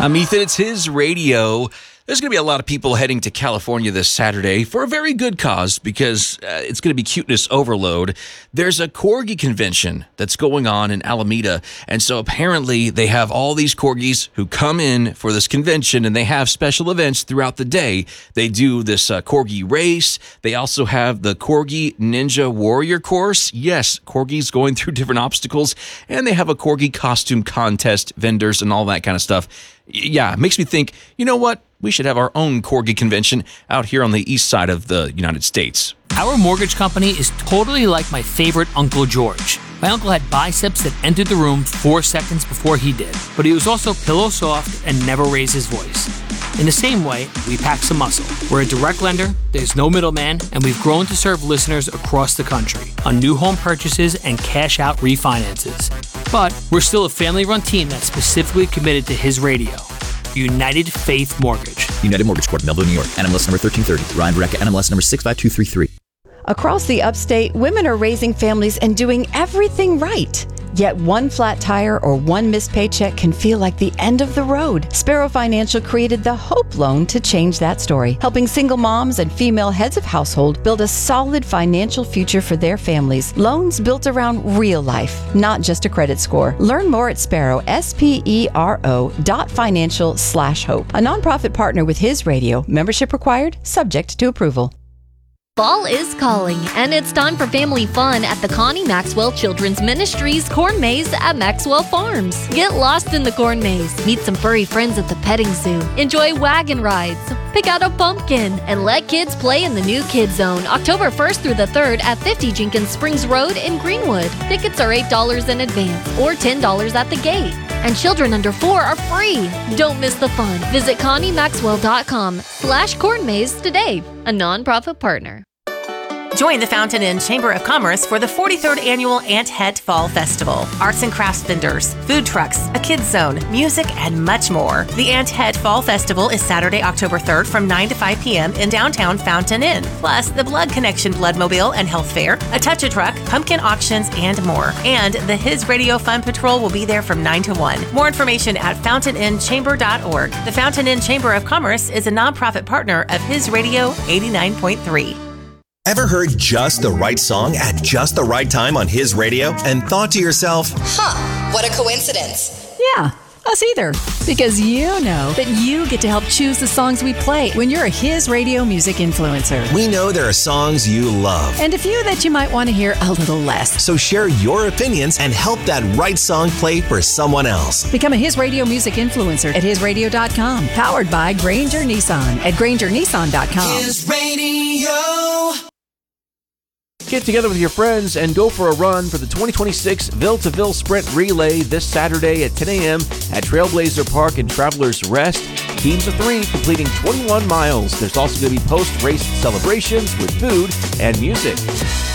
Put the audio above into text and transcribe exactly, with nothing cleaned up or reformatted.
I'm Ethan. It's His Radio. There's going to be a lot of people heading to California this Saturday for a very good cause because uh, it's going to be cuteness overload. There's a Corgi convention that's going on in Alameda, and so apparently they have all these Corgis who come in for this convention, and they have special events throughout the day. They do this uh, Corgi race. They also have the Corgi Ninja Warrior course. Yes, Corgis going through different obstacles, and they have a Corgi costume contest, vendors, and all that kind of stuff. Yeah, it makes me think, you know what? We should have our own Corgi convention out here on the east side of the United States. Our mortgage company is totally like my favorite Uncle George. My uncle had biceps that entered the room four seconds before he did, but he was also pillow soft and never raised his voice. In the same way, we pack some muscle. We're a direct lender, there's no middleman, and we've grown to serve listeners across the country on new home purchases and cash-out refinances. But we're still a family-run team that's specifically committed to His Radio. United Faith Mortgage. United Mortgage Corp, Melville, New York. N M L S number thirteen thirty. Ryan Barreca, N M L S number six five two three three. Across the upstate, women are raising families and doing everything right. Yet one flat tire or one missed paycheck can feel like the end of the road. Sparrow Financial created the Hope Loan to change that story, helping single moms and female heads of household build a solid financial future for their families. Loans built around real life, not just a credit score. Learn more at Sparrow, S P E R O dot financial slash hope. A nonprofit partner with His Radio. Membership required, subject to approval. Fall is calling, and it's time for family fun at the Connie Maxwell Children's Ministries Corn Maze at Maxwell Farms. Get lost in the corn maze, meet some furry friends at the petting zoo, enjoy wagon rides, pick out a pumpkin, and let kids play in the new Kids Zone October first through the third at fifty Jenkins Springs Road in Greenwood. Tickets are eight dollars in advance or ten dollars at the gate. And children under four are free. Don't miss the fun. Visit connie maxwell dot com slash corn maze today, a nonprofit partner. Join the Fountain Inn Chamber of Commerce for the forty-third Annual Aunt Het Fall Festival. Arts and crafts vendors, food trucks, a kids zone, music, and much more. The Aunt Het Fall Festival is Saturday, October third from nine to five p.m. in downtown Fountain Inn. Plus, the Blood Connection Bloodmobile and Health Fair, a Touch-A-Truck, pumpkin auctions, and more. And the His Radio Fun Patrol will be there from nine to one. More information at fountain inn chamber dot org. The Fountain Inn Chamber of Commerce is a nonprofit partner of His Radio eighty-nine point three. Ever heard just the right song at just the right time on His Radio and thought to yourself, huh, what a coincidence. Yeah, us either. Because you know that you get to help choose the songs we play when you're a His Radio music influencer. We know there are songs you love. And a few that you might want to hear a little less. So share your opinions and help that right song play for someone else. Become a His Radio music influencer at his radio dot com. Powered by Granger Nissan at granger nissan dot com. His Radio. Get together with your friends and go for a run for the twenty twenty-six Ville-to-Ville Sprint Relay this Saturday at ten a.m. at Trailblazer Park and Travelers Rest. Teams of three completing twenty-one miles. There's also going to be post-race celebrations with food and music.